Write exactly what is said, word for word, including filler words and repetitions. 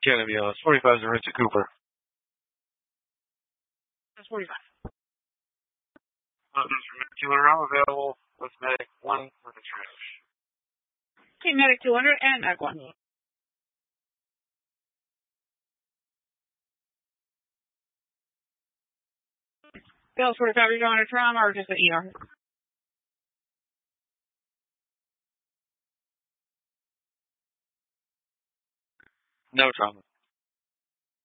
Kennedy, uh, forty-five is Richard Cooper. That's forty-five. Uh, Mister Medic I'm available. Let's medic one for the trash. Okay, medic two hundred and medic one. Bill forty-five, are you going to trauma or just the E R? No trauma.